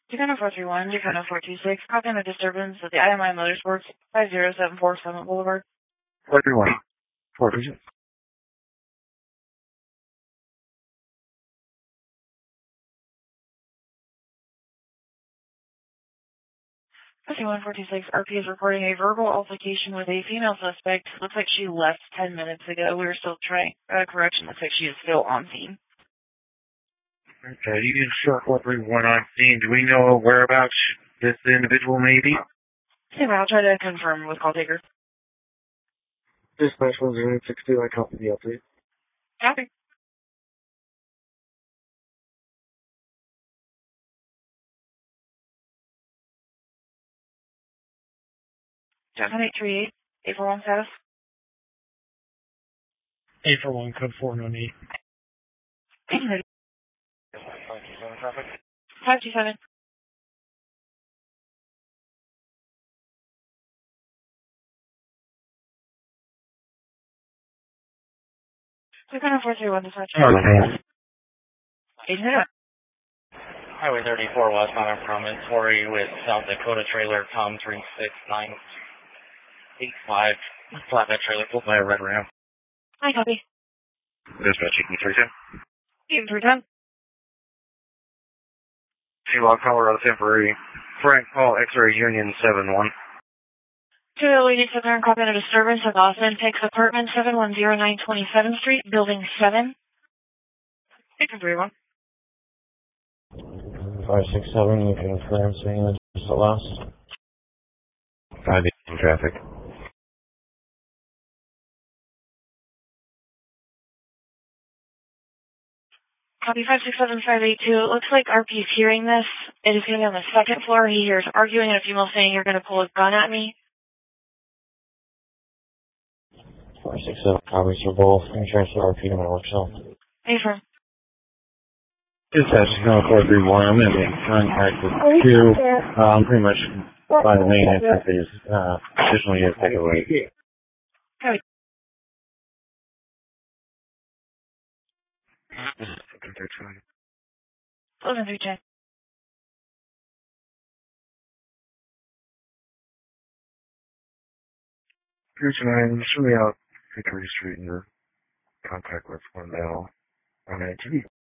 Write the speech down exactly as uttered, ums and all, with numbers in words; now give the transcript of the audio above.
Dakota four three one, Dakota four two six, copy on a disturbance at the I M I Motorsports, five zero seven four Summit Boulevard. four three one, four three six. fifty-one four two six, R P is reporting a verbal altercation with a female suspect. Looks like she left ten minutes ago. We were still trying, uh, correction, looks like she is still on scene. Okay, you can show four three one on scene. Do we know whereabouts this individual may be? Yeah, I'll try to confirm with call taker. Dispatch one zero eight six two, I copy the update. Copy. seven eight three eight, eight four one status. eight four one, code four nine eight. five two seven. Dakota four three one, dispatch. eight zero. Highway thirty-four westbound on Promontory with South Dakota trailer, Tom three six nine eight five. Flatbed trailer pulled by a red Ram. Hi, copy. Dispatch, you can three ten. Even three ten. T-Log, Colorado temporary. Frank Paul, X-ray Union seven one. Two ladies sit there and copy on a disturbance at Austin Takes apartment seven one zero nine twenty-seventh Street, building seven. eight three one. five six seven, you can confirm seeing the just the last. five eight in traffic. Copy five six seven five eight two. It looks like R P is hearing this. It is going to be on the second floor. He hears arguing and a female saying, "You're going to pull a gun at me." four six seven, copies for both. Can you transfer R P to my work cell? Hey, friend. Dispatch is going four three one. I'm going to be in contact with two. Uh, I'm pretty much by the main entrance. They just uh, additionally just take away. Copy. eleven three ten. Here's nine, show me out Hickory Street in your contact with one now on A T V.